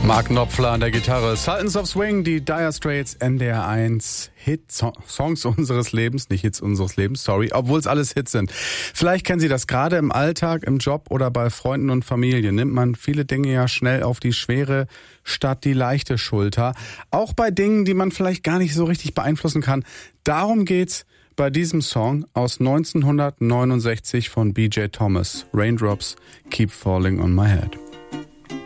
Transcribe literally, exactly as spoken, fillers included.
Mark Knopfler an der Gitarre. Sultans of Swing, die Dire Straits, N D R eins, Hit-Songs unseres Lebens, nicht Hits unseres Lebens, sorry, obwohl es alles Hits sind. Vielleicht kennen Sie das gerade im Alltag, im Job oder bei Freunden und Familie. Nimmt man viele Dinge ja schnell auf die schwere statt die leichte Schulter. Auch bei Dingen, die man vielleicht gar nicht so richtig beeinflussen kann. Darum geht's bei diesem Song aus neunzehnhundertneunundsechzig von B J Thomas. Raindrops Keep Falling on My Head.